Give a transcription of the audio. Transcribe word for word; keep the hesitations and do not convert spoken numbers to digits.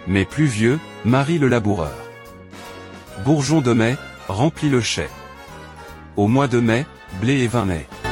mais pluvieux, Marie le laboureur. Bourgeon de mai, remplit le chai. Au mois de mai, blé et vin naît.